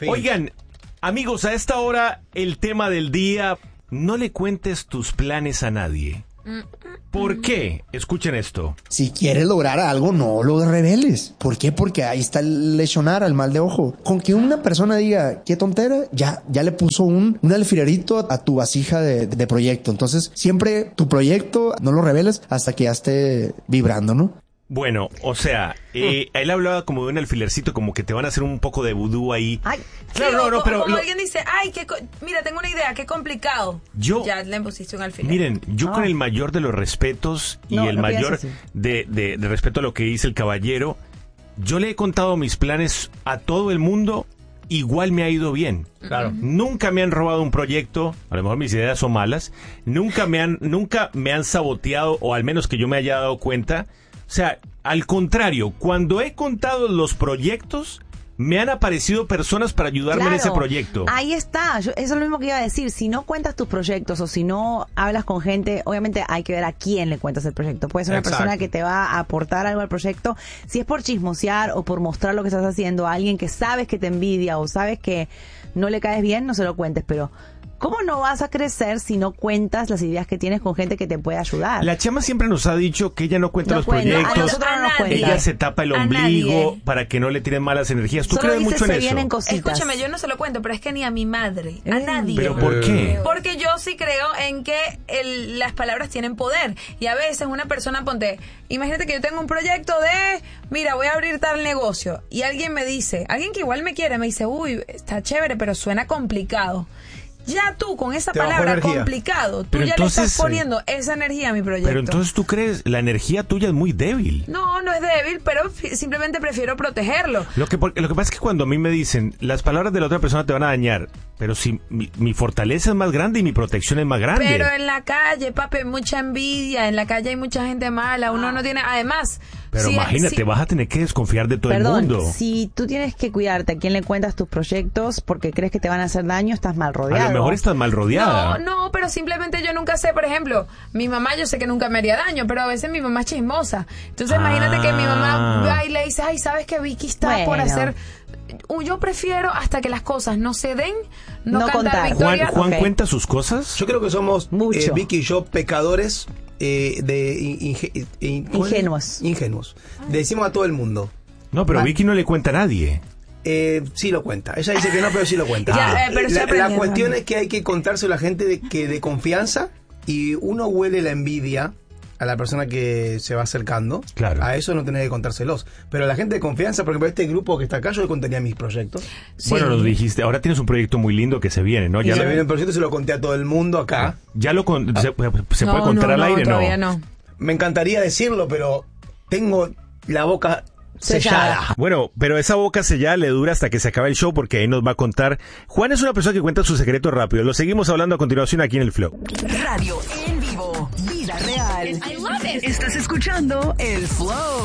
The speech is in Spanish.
Fin. Oigan, amigos, a esta hora el tema del día, no le cuentes tus planes a nadie. ¿Por qué? Escuchen esto. Si quieres lograr algo, no lo reveles. ¿Por qué? Porque ahí está el lesionar, el mal de ojo. Con que una persona diga, qué tontera, ya le puso un alfilerito a tu vasija de proyecto. Entonces, siempre tu proyecto no lo reveles hasta que ya esté vibrando, ¿no? Bueno, o sea, él hablaba como de un alfilercito, como que te van a hacer un poco de vudú ahí. Ay, claro, sí, pero como alguien dice, ay, mira, tengo una idea, qué complicado. Ya le pusiste un alfiler. Miren, yo con el mayor de los respetos y el mayor de respeto a lo que dice el caballero, yo le he contado mis planes a todo el mundo, igual me ha ido bien. Claro. Nunca me han robado un proyecto, a lo mejor mis ideas son malas, nunca me han saboteado, o al menos que yo me haya dado cuenta. O sea, al contrario, cuando he contado los proyectos, me han aparecido personas para ayudarme en ese proyecto. Ahí está, eso es lo mismo que iba a decir. Si no cuentas tus proyectos o si no hablas con gente, obviamente hay que ver a quién le cuentas el proyecto. Puede ser una persona que te va a aportar algo al proyecto. Si es por chismosear o por mostrar lo que estás haciendo a alguien que sabes que te envidia o sabes que no le caes bien, no se lo cuentes, pero ¿cómo no vas a crecer si no cuentas las ideas que tienes con gente que te puede ayudar? La Chama siempre nos ha dicho que ella no cuenta los proyectos. A nosotros no nos cuenta. Ella se tapa el ombligo para que no le tiren malas energías. ¿Tú crees mucho en eso? Escúchame, yo no se lo cuento, pero es que ni a mi madre, a nadie. ¿Pero por qué? Porque yo sí creo en que las palabras tienen poder. Y a veces una persona, imagínate que yo tengo un proyecto mira, voy a abrir tal negocio. Y alguien me dice, alguien que igual me quiere, me dice, uy, está chévere, pero suena complicado. Ya tú, con esa palabra complicado, tú ya le estás poniendo esa energía a mi proyecto. Pero entonces tú crees, la energía tuya es muy débil. No es débil, pero simplemente prefiero protegerlo. Lo que pasa es que cuando a mí me dicen, las palabras de la otra persona te van a dañar, pero si mi fortaleza es más grande y mi protección es más grande. Pero en la calle, papi, hay mucha envidia, en la calle hay mucha gente mala, uno no tiene, además... Pero imagínate, vas a tener que desconfiar de todo el mundo. Si tú tienes que cuidarte a quién le cuentas tus proyectos porque crees que te van a hacer daño, estás mal rodeado. A lo mejor estás mal rodeada. No, pero simplemente yo nunca sé, por ejemplo, mi mamá yo sé que nunca me haría daño, pero a veces mi mamá es chismosa. Entonces imagínate que mi mamá va y le dice, ay, ¿sabes que Vicky está por hacer...? Yo prefiero hasta que las cosas no se den, no cantar victoria. ¿Juan cuenta sus cosas? Yo creo que somos, Vicky y yo, pecadores ingenuos. Le decimos a todo el mundo. No, pero Vicky no le cuenta a nadie. Sí lo cuenta. Ella dice que no, pero sí lo cuenta. La cuestión es que hay que contarse a la gente de confianza, y uno huele la envidia a la persona que se va acercando. Claro. A eso no tenés que contárselos. Pero a la gente de confianza, por ejemplo, este grupo que está acá, yo le contaría mis proyectos. Sí. Bueno, nos dijiste, ahora tienes un proyecto muy lindo que se viene, ¿no? Se viene un proyecto, se lo conté a todo el mundo acá. ¿Ya se puede contar al aire? Todavía no. Me encantaría decirlo, pero tengo la boca sellada. Bueno, pero esa boca sellada le dura hasta que se acabe el show, porque ahí nos va a contar. Juan es una persona que cuenta sus secretos rápido. Lo seguimos hablando a continuación aquí en el Flow. Radio en vivo, vida real. I love it. Estás escuchando el Flow.